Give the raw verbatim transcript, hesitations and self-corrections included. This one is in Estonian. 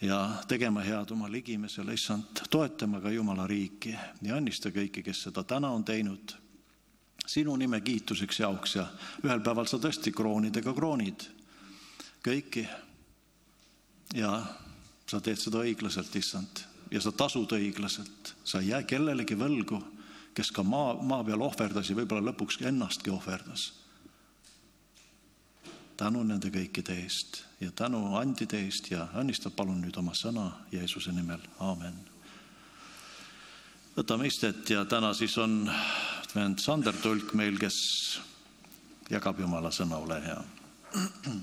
ja tegema head oma ligimesele, issand, toetama ka Jumala riiki ja õnnista kõiki, kes seda täna on teinud sinu nime kiituseks jaoks ja ühel päeval sa tõesti kroonidega kroonid kõiki ja sa teed seda õiglaselt, issand, ja sa tasud õiglaselt, sa ei jää kellelegi võlgu, kes ka maa, maa peal ohverdas ja võib-olla lõpuks ennastki ohverdas. Tänu nende kõikide eest ja tänu andide eest ja õnnista palun nüüd oma sõna Jeesuse nimel. Aamen. Võtame istet ja täna siis on vend Sander Tulk meil, kes jagab Jumala sõna, ole hea.